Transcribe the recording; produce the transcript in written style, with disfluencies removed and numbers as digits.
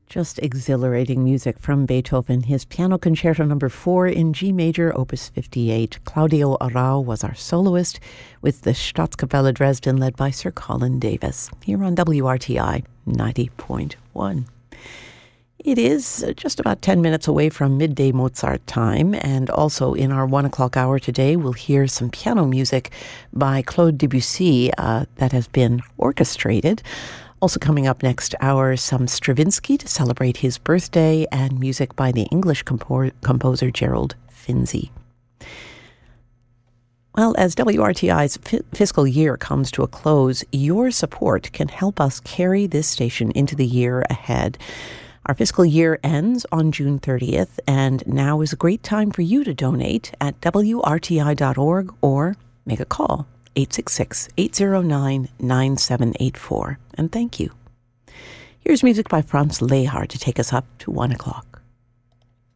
Just exhilarating music from Beethoven, his Piano Concerto No. 4 in G major, Opus 58. Claudio Arrau was our soloist, with the Staatskapelle Dresden led by Sir Colin Davis, here on WRTI 90.1. It is just about 10 minutes away from midday Mozart time, and also in our 1 o'clock hour today, we'll hear some piano music by Claude Debussy that has been orchestrated. Also coming up next hour, some Stravinsky to celebrate his birthday, and music by the English composer Gerald Finzi. Well, as WRTI's fiscal year comes to a close, your support can help us carry this station into the year ahead. Our fiscal year ends on June 30th, and now is a great time for you to donate at WRTI.org or make a call. 866-809-9784. And thank you. Here's music by Franz Lehár to take us up to 1 o'clock.